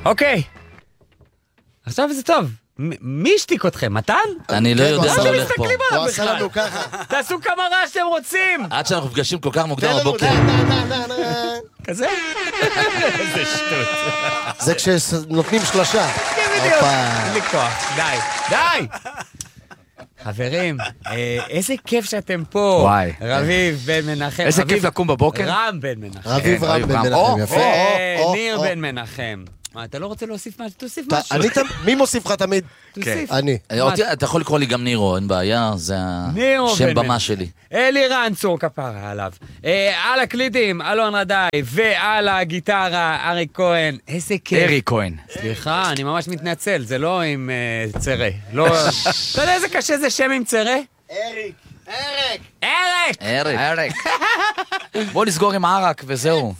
אוקיי. עכשיו זה טוב. מי השתיק אתכם? מתן? אני לא יודע מה הולך פה. הוא עשה לנו ככה. תעשו כמה רעש שאתם רוצים. עד שאנחנו מפגשים כל כך מוקדם בבוקר. כזה? איזה שטות. זה כשנותנים שלושה. בדיוק. אין לי כוח. די. חברים, איזה כיף שאתם פה. וואי. רביב בן מנחם. איזה כיף לקום בבוקר. רם בן מנחם. רביב רם בן מנחם, יפה. ניר בן מנחם. מה, אתה לא רוצה להוסיף משהו? תוסיף משהו. מי מוסיף לך תמיד? תוסיף. אני. אתה יכול לקרוא לי גם נירו, אין בעיה, זה השם במה שלי. אלירן צור כפרה עליו. על הקלידים, אלון רדאי, ועל הגיטרה, אריק כהן. איזה כיף. אריק כהן. סליחה, אני ממש מתנצל, זה לא עם צרה. אתה יודע איזה קשה זה שם עם צרה? אריק. בוא נסגור עם ערק וזהו.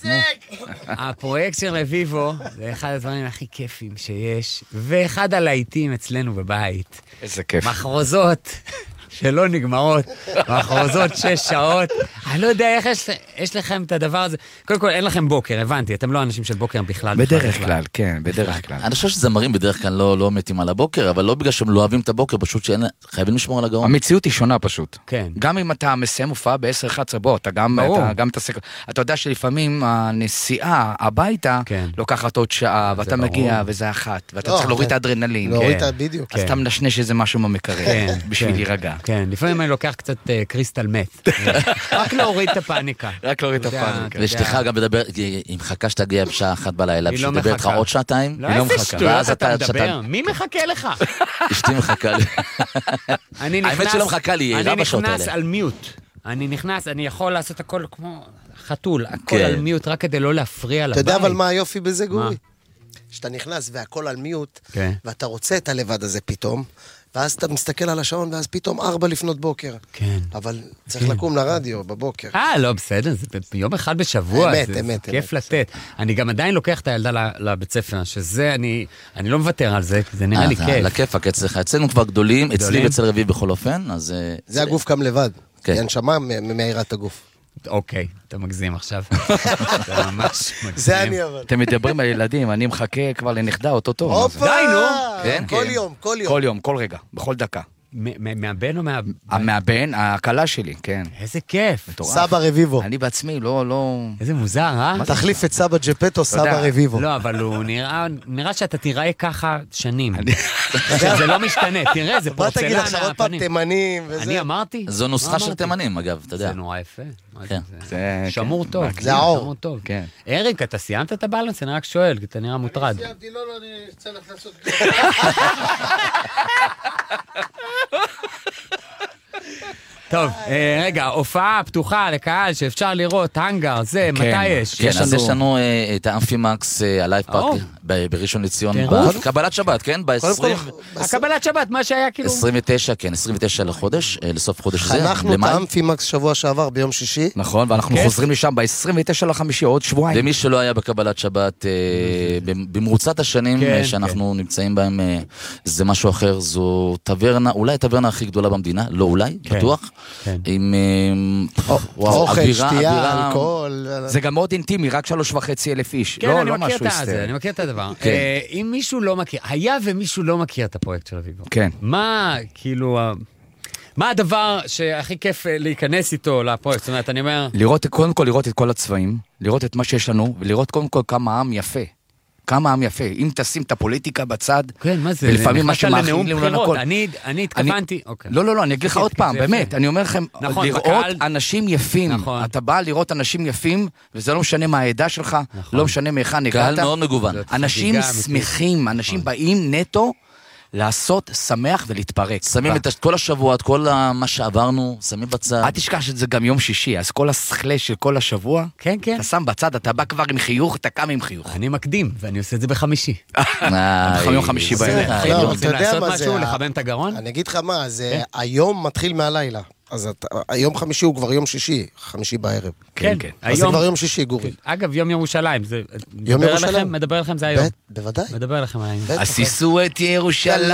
הפרויקט של רביבו זה אחד הדברים הכי כיפים שיש, ואחד הלהיטים אצלנו בבית. איזה כיף. מחרוזות שלא נגמרות, מחרוזות 6 שעות. אני לא יודע איך יש לכם את הדבר הזה. קודם כל, אין לכם בוקר, הבנתי, אתם לא אנשים של בוקר בכלל. בדרך כלל, כן, בדרך כלל. אני חושב שזמרים בדרך כלל לא מתים על הבוקר, אבל לא בגלל שהם לא אוהבים את הבוקר, פשוט שחייבים לשמור על הגאון. המציאות היא שונה פשוט. כן. גם אם אתה מסיים הופעה ב-10-11 בוא, אתה גם תעשה... אתה יודע שלפעמים הנסיעה הביתה לוקחת עוד שעה, ואתה מגיע וזה אחת, ואתה צריך להוריד את האדרנלין. להוריד את בדיוק. אז אתה מנשנש איזה משהו במקרר, בשביל להירגע. כן, לפעמים אני לוקח קצת קריסטל מת. רק להוריד את הפאניקה. רק להוריד את הפאניקה. ואשתך גם מדבר, היא מחכה שתגיע בשעה 1 בלילה, היא לא בשביל לדבר איתך עוד שעתיים. לא, איזה שטויות אתה מדבר? מי מחכה לך? אשתי מחכה לי. האמת שלא מחכה לי, היא רבה שעות האלה. אני נכנס על מיוט. אני יכול לעשות הכל כמו חתול, הכל על מיוט, רק כדי לא להפריע לבית. אתה יודע אבל מה היופי בזה, גורי? שאתה נכנס והכל על מיוט, ואתה רוצה את הלבד הזה פתאום, ואז אתה מסתכל על השעון, ואז פתאום 4 לפנות בוקר. כן. אבל צריך לקום לרדיו בבוקר. לא, בסדר, זה יום אחד בשבוע, אמת. כיף לתת. אני גם עדיין לוקח את הילדה לבית ספר, שזה, אני לא מוותר על זה, זה נראה לי כיף. לכיף, אצלנו כבר גדולים, אצלי ואצל רביב בכל אופן, אז... זה הגוף קם לבד. הנשמה מהירה את הגוף. אוקיי, אתה מגזים עכשיו. אתה ממש מגזים. זה אני אבל. אתם מדברים על ילדים, אני מחכה כבר לנכדה אותו. די, נו. כל יום. כל רגע, בכל דקה. מהבן או מהבן, הקלה שלי, כן. איזה כיף. סבא רביבו. אני בעצמי לא... איזה מוזר, תחליף את סבא ג'פטו, סבא רביבו. לא, אבל הוא נראה שאתה תיראה ככה שנים. זה לא משתנה, תראה, זה פורצלן. מה תגיד עכשיו עוד פעם תימנים וזה? אני אמרתי? זו נוסחה של תימנים, אגב, אתה יודע. זה נורא יפה. זה שמור טוב. זה האור. אריק, אתה סיימת את הבלנס? אני רק שואל, כי אתה נראה מוטרד. סיימתי, לא, אני צריך לעשות... טוב, רגע, הופעה פתוחה לקהל שאפשר לראות, הנגר, זה, מתי יש? כן, אז יש לנו את האמפימקס הלייב פארק בראשון לציון, קבלת שבת, כן? הקבלת שבת, מה שהיה כאילו... 29, כן, 29 לחודש, לסוף חודש זה. חנכנו את האמפימקס שבוע שעבר ביום שישי. נכון, ואנחנו חוזרים לשם ב-29 לחמישי, עוד שבועיים. ומי שלא היה בקבלת שבת, במרוצת השנים שאנחנו נמצאים בהם, זה משהו אחר, זו טברנה, אולי הטברנה הכי גדולה במדינה, לא אולי, בטוח. עם אוכל, שתייה, אלכוהול. זה גם מאוד אינטימי, רק 3,500 איש. כן, אני מכיר את הדבר. אם מישהו לא מכיר, היה ומישהו לא מכיר את הפרויקט של אביבו. כן. מה, כאילו, מה הדבר שהכי כיף להיכנס איתו לפרויקט? זאת אומרת, אני אומר... קודם כל לראות את כל הצבעים, לראות את מה שיש לנו, ולראות קודם כל כמה העם יפה. כמה עם יפה, אם תשים את הפוליטיקה בצד, כן, מה זה? ולפעמים מה שמאכילים לנו לכל. אני התכוונתי, לא, אני אגיד לך עוד פעם, באמת, אני אומר לכם, לראות אנשים יפים, אתה בא לראות אנשים יפים, וזה לא משנה מה העדה שלך, לא משנה מאיכן הגעת. קהל מאוד מגוון. אנשים שמחים, אנשים באים נטו, לעשות, שמח ולהתפרק. שמים את כל השבוע, את כל מה שעברנו, שמים בצד. אל תשכח שזה גם יום שישי, אז כל השכלה של כל השבוע, אתה שם בצד, אתה בא כבר עם חיוך, אתה קם עם חיוך. אני מקדים, ואני עושה את זה בחמישי. יום חמישי בערב. רוצים לעשות משהו, לחמם את הגרון? אני אגיד לך מה, היום מתחיל מהלילה. אז היום חמישי הוא כבר יום שישי, חמישי בערב. כן, אז זה כבר יום שישי, גורי. אגב, יום ירושלים, יום ירושלים? מדבר לכם זה היום. בוודאי. מדבר לכם היום. עשיסו את ירושלים.